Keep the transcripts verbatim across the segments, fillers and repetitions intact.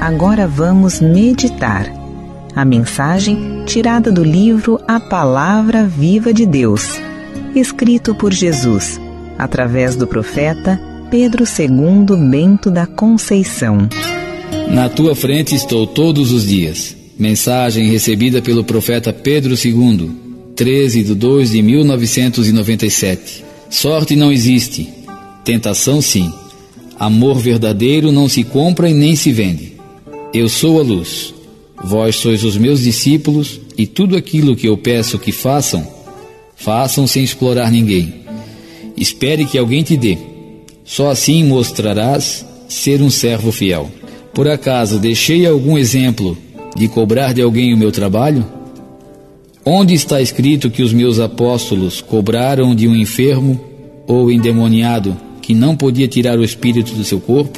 agora vamos meditar. A mensagem tirada do livro A Palavra Viva de Deus, escrito por Jesus, através do profeta Pedro segundo Bento da Conceição. Na tua frente estou todos os dias. Mensagem recebida pelo profeta Pedro segundo, treze de dois de mil novecentos e noventa e sete. Sorte não existe, tentação sim. Amor verdadeiro não se compra e nem se vende. Eu sou a luz. Vós sois os meus discípulos, e tudo aquilo que eu peço que façam, façam sem explorar ninguém. Espere que alguém te dê. Só assim mostrarás ser um servo fiel. Por acaso deixei algum exemplo de cobrar de alguém o meu trabalho? Onde está escrito que os meus apóstolos cobraram de um enfermo ou endemoniado que não podia tirar o espírito do seu corpo?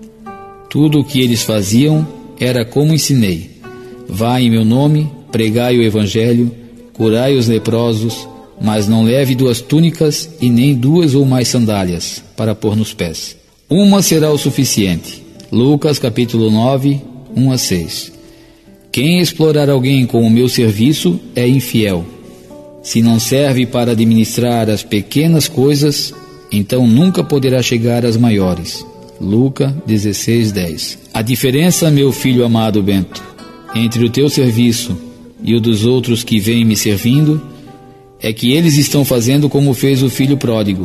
Tudo o que eles faziam era como ensinei. Vá em meu nome, pregai o evangelho, curai os leprosos, mas não leve duas túnicas e nem duas ou mais sandálias para pôr nos pés. Uma será o suficiente. Lucas capítulo nove, um a seis. Quem explorar alguém com o meu serviço é infiel. Se não serve para administrar as pequenas coisas, então nunca poderá chegar às maiores. Lucas dezesseis, dez. A diferença, meu filho amado Bento, entre o teu serviço e o dos outros que vêm me servindo, é que eles estão fazendo como fez o filho pródigo.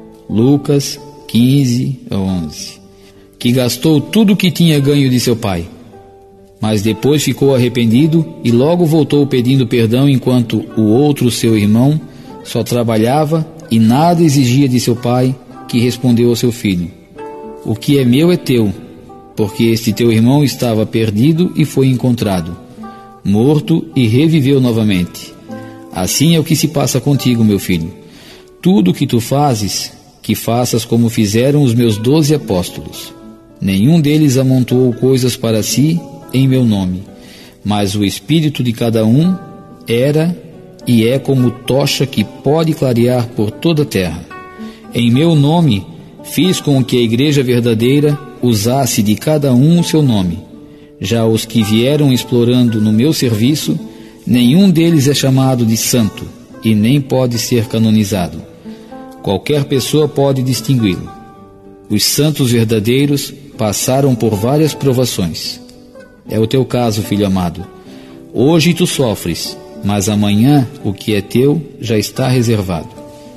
Lucas quinze, onze. Que gastou tudo o que tinha ganho de seu pai, mas depois ficou arrependido e logo voltou pedindo perdão, enquanto o outro, seu irmão, só trabalhava e nada exigia de seu pai, que respondeu ao seu filho: o que é meu é teu, porque este teu irmão estava perdido e foi encontrado, morto e reviveu novamente. Assim é o que se passa contigo, meu filho. Tudo o que tu fazes, que faças como fizeram os meus doze apóstolos. Nenhum deles amontoou coisas para si em meu nome, mas o espírito de cada um era e é como tocha que pode clarear por toda a terra. Em meu nome fiz com que a igreja verdadeira usasse de cada um o seu nome. Já os que vieram explorando no meu serviço, nenhum deles é chamado de santo e nem pode ser canonizado. Qualquer pessoa pode distingui-lo. Os santos verdadeiros passaram por várias provações. É o teu caso, filho amado. Hoje tu sofres, mas amanhã o que é teu já está reservado.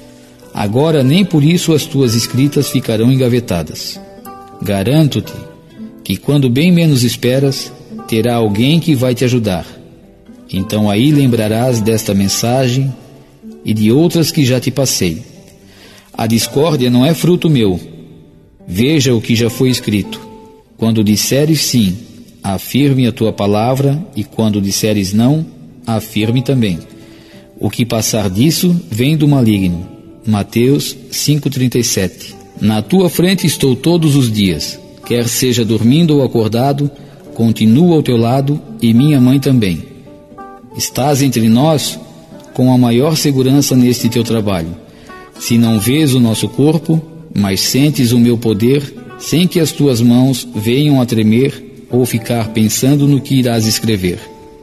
Agora nem por isso as tuas escritas ficarão engavetadas. Garanto-te que quando bem menos esperas, terá alguém que vai te ajudar. Então aí lembrarás desta mensagem e de outras que já te passei. A discórdia não é fruto meu. Veja o que já foi escrito. Quando disseres sim, afirme a tua palavra, e quando disseres não, afirme também. O que passar disso vem do maligno. Mateus cinco, trinta e sete. Na tua frente estou todos os dias, quer seja dormindo ou acordado, continuo ao teu lado, e minha mãe também. Estás entre nós com a maior segurança neste teu trabalho. Se não vês o nosso corpo, mas sentes o meu poder, sem que as tuas mãos venham a tremer ou ficar pensando no que irás escrever.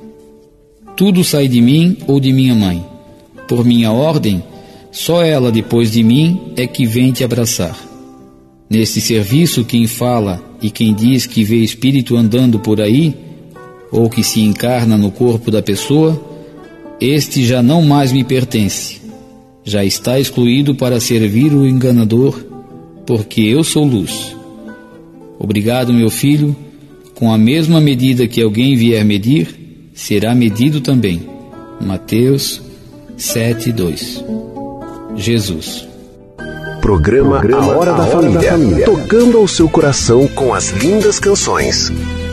Tudo sai de mim ou de minha mãe. Por minha ordem, só ela depois de mim é que vem te abraçar. Neste serviço, quem fala e quem diz que vê espírito andando por aí, ou que se encarna no corpo da pessoa, este já não mais me pertence. Já está excluído para servir o enganador, porque eu sou luz. Obrigado, meu filho. Com a mesma medida que alguém vier medir, será medido também. Mateus sete, dois. Jesus. Programa A Hora da Família, tocando ao seu coração com as lindas canções.